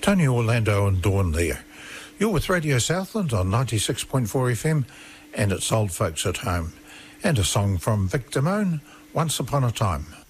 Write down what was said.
Tony Orlando and Dawn there. You're with Radio Southland on 96.4 FM, and it's Old Folks at Home. And a song from Vic Damone, Once Upon a Time.